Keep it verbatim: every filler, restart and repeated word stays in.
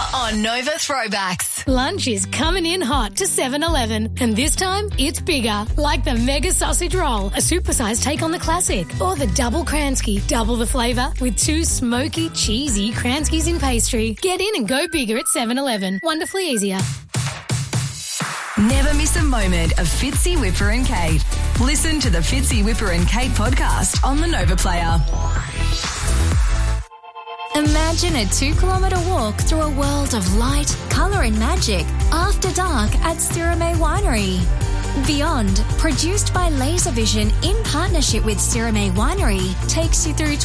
on Nova Throwbacks. Lunch is coming in hot to seven eleven, and this time it's bigger, like the Mega Sausage Roll, a supersized take on the classic, or the Double Kransky, double the flavour with two smoky, cheesy Kranskys in pastry. Get in and go bigger at seven eleven. Wonderfully easier. Never miss a moment of Fitzy, Whipper and Kate. Listen to the Fitzy, Whipper and Kate podcast on the Nova Player. Imagine a two-kilometre walk through a world of light, colour and magic after dark at Sirame Winery. Beyond, produced by Laser Vision in partnership with Sirame Winery, takes you through